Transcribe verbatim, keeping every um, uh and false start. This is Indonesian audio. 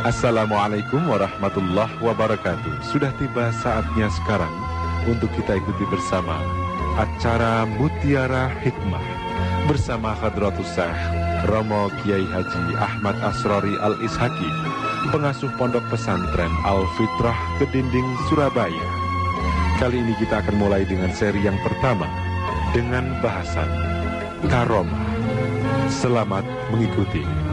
Assalamualaikum warahmatullahi wabarakatuh. Sudah tiba saatnya sekarang untuk kita ikuti bersama acara Mutiara Hikmah bersama Hadratus Syekh Romo Kiai Haji Ahmad Asrori Al-Ishaki, pengasuh Pondok Pesantren Al-Fitrah Kedinding, Surabaya. Kali ini kita akan mulai dengan seri yang pertama dengan bahasan Karomah. Selamat mengikuti.